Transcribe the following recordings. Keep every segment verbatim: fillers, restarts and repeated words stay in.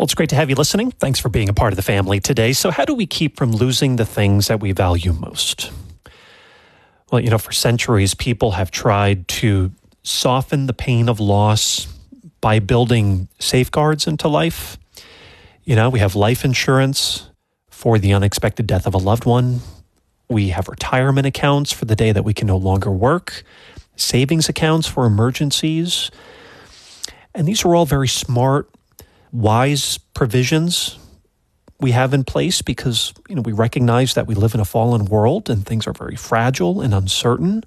Well, it's great to have you listening. Thanks for being a part of the family today. So how do we keep from losing the things that we value most? Well, you know, for centuries, people have tried to soften the pain of loss by building safeguards into life. You know, we have life insurance for the unexpected death of a loved one. We have retirement accounts for the day that we can no longer work, savings accounts for emergencies. And these are all very smart, wise provisions we have in place because, you know, we recognize that we live in a fallen world and things are very fragile and uncertain.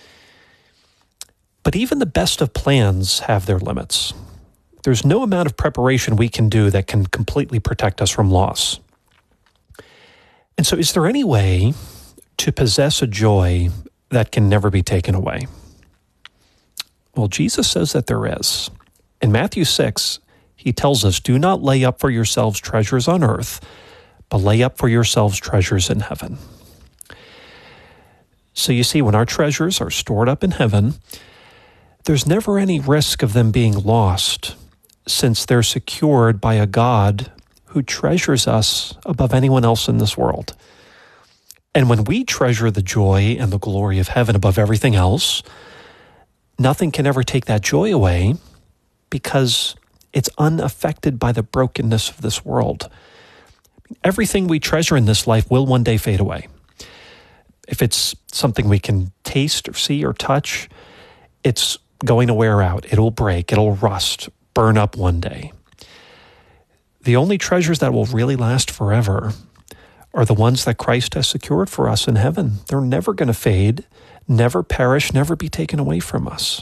But even the best of plans have their limits. There's no amount of preparation we can do that can completely protect us from loss. And so is there any way to possess a joy that can never be taken away? Well, Jesus says that there is. In Matthew six, he tells us, do not lay up for yourselves treasures on earth, but lay up for yourselves treasures in heaven. So you see, when our treasures are stored up in heaven, there's never any risk of them being lost since they're secured by a God who treasures us above anyone else in this world. And when we treasure the joy and the glory of heaven above everything else, nothing can ever take that joy away because it's unaffected by the brokenness of this world. Everything we treasure in this life will one day fade away. If it's something we can taste or see or touch, it's going to wear out. It'll break. It'll rust, burn up one day. The only treasures that will really last forever are the ones that Christ has secured for us in heaven. They're never going to fade, never perish, never be taken away from us.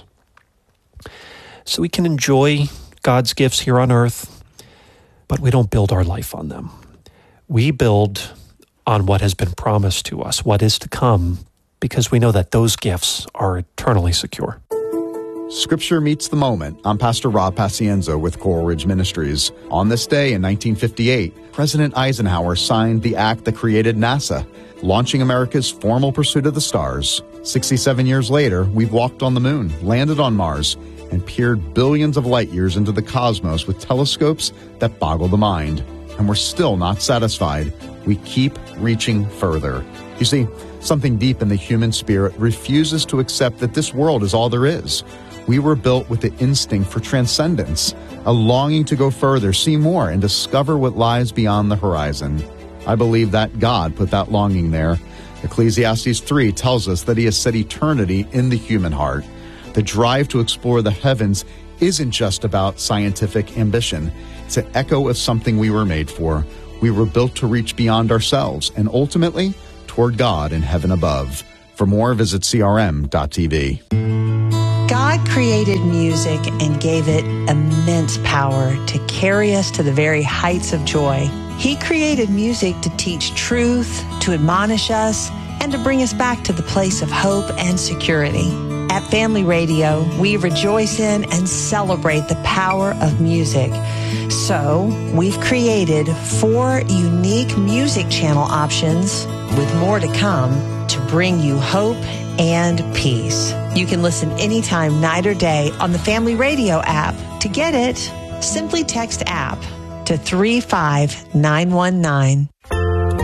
So we can enjoy God's gifts here on earth, but we don't build our life on them. We build on what has been promised to us, what is to come, because we know that those gifts are eternally secure. Scripture meets the moment. I'm Pastor Rob Pacienzo with Coral Ridge Ministries. On this day in nineteen fifty-eight, President Eisenhower signed the act that created NASA, launching America's formal pursuit of the stars. sixty-seven years later, we've walked on the moon, landed on Mars, and peered billions of light years into the cosmos with telescopes that boggle the mind. And we're still not satisfied. We keep reaching further. You see, something deep in the human spirit refuses to accept that this world is all there is. We were built with the instinct for transcendence, a longing to go further, see more, and discover what lies beyond the horizon. I believe that God put that longing there. Ecclesiastes three tells us that he has set eternity in the human heart. The drive to explore the heavens isn't just about scientific ambition. It's an echo of something we were made for. We were built to reach beyond ourselves and ultimately toward God in heaven above. For more, visit C R M dot T V. God created music and gave it immense power to carry us to the very heights of joy. He created music to teach truth, to admonish us, and to bring us back to the place of hope and security. At Family Radio, we rejoice in and celebrate the power of music. So, we've created four unique music channel options, with more to come, to bring you hope and peace. You can listen anytime, night or day, on the Family Radio app. To get it, simply text app to three five nine one nine.